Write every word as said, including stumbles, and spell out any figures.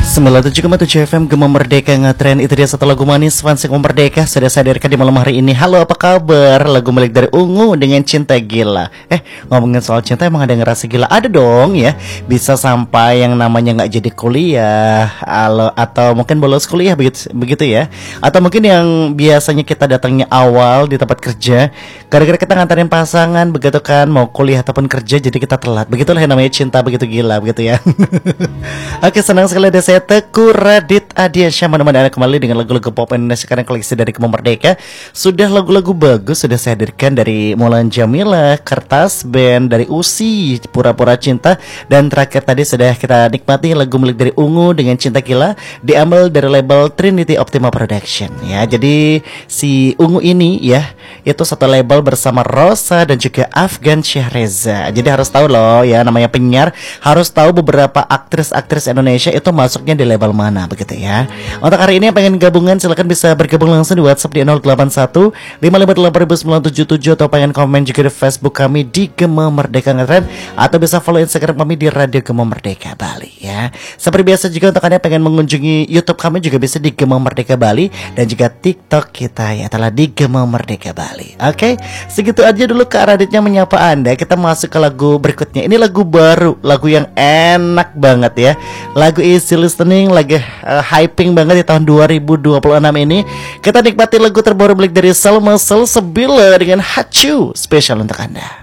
sembilan puluh tujuh koma tujuh F M Gema Merdeka ngetren. Itu dia satu lagu manis fans Gema Merdeka sudah saya hadirkan di malam hari ini. Halo, apa kabar? Lagu milik dari Ungu dengan Cinta Gila. Eh, ngomongin soal cinta, emang ada ngerasa gila? Ada dong ya. Bisa sampai yang namanya nggak jadi kuliah, alo, atau mungkin bolos kuliah begitu, begitu ya. Atau mungkin yang biasanya kita datangnya awal di tempat kerja, gara-gara kita ngantarin pasangan begitu kan, mau kuliah ataupun kerja, jadi kita telat. Begitulah yang namanya cinta begitu gila begitu ya. Oke, senang sekali ada saya Teguh Radit Adiansyah menemani Anda kembali dengan lagu-lagu pop Indonesia karena koleksi dari Gema Merdeka. Sudah lagu-lagu bagus sudah saya hadirkan dari Mulan Jamila, Kertas Band, dari Usi, Pura-Pura Cinta, dan terakhir tadi sudah kita nikmati lagu milik dari Ungu dengan Cinta Gila, diambil dari label Trinity Optima Production ya. Jadi si Ungu ini ya, itu satu label bersama Rosa dan juga Afgan Syahreza. Jadi harus tahu loh ya, namanya penyiar harus tahu beberapa aktris-aktris Indonesia itu masuknya di label mana begitu ya. Untuk hari ini yang pengen gabungan silahkan bisa bergabung langsung di WhatsApp di nol delapan satu lima lima delapan sembilan tujuh tujuh atau pengen komen juga di Facebook kami di Gema Merdeka Ngetren, atau bisa follow Instagram kami di Radio Gema Merdeka Bali ya. Seperti biasa juga untuk Anda yang pengen mengunjungi YouTube kami juga bisa di Gema Merdeka Bali, dan juga TikTok kita ya telah di Gema Merdeka Bali. Oke, segitu aja dulu Kak Raditnya menyapa Anda. Kita masuk ke lagu berikutnya. Ini lagu baru, lagu yang enak banget ya. Lagu easy listening, lagi uh, hyping banget di tahun dua ribu dua puluh enam ini. Kita nikmati lagu terbaru milik dari Salma Salsabila dengan Hachu, spesial untuk Anda.